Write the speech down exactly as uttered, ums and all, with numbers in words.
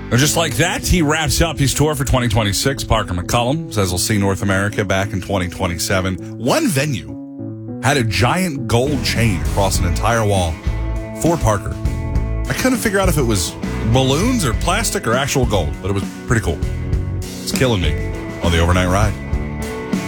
And just like that, he wraps up his tour for twenty twenty-six. Parker McCollum says he'll see North America back in twenty twenty-seven. One venue had a giant gold chain across an entire wall for Parker. I couldn't figure out if it was balloons or plastic or actual gold, but it was pretty cool. It's killing me on the overnight ride.